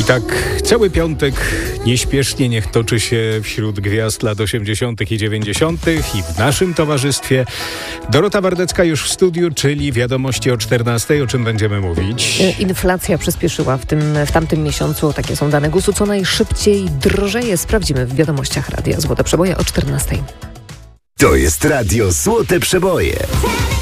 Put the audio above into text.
I tak cały piątek nieśpiesznie niech toczy się wśród gwiazd lat 80. i 90. i w naszym towarzystwie Dorota Wardecka już w studiu, czyli wiadomości o 14, o czym będziemy mówić. Inflacja przyspieszyła w tamtym miesiącu, takie są dane GUS-u, co najszybciej drożeje. Sprawdzimy w wiadomościach Radia Złote Przeboje o 14. To jest Radio Złote Przeboje.